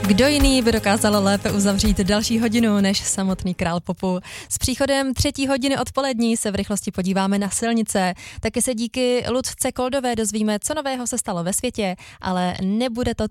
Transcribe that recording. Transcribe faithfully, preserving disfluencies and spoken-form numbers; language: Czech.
Kdo jiný by dokázal lépe uzavřít další hodinu než samotný král popu? S příchodem třetí hodiny odpolední se v rychlosti podíváme na silnice. Taky se díky Lucce Koldové dozvíme, co nového se stalo ve světě, ale nebude to